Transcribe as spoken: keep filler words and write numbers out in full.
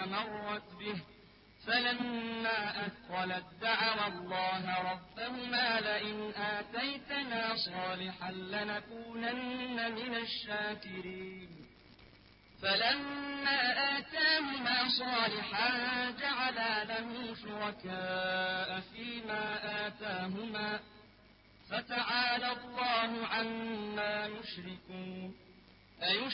فمرت به، فلما أثقلت دعوا الله ربهما لئن آتيتنا صالحا لنكونن من الشاكرين. فلما آتاهما صالحا جعلا له شركاء فيما آتاهما، فتعالى الله عما يشركون.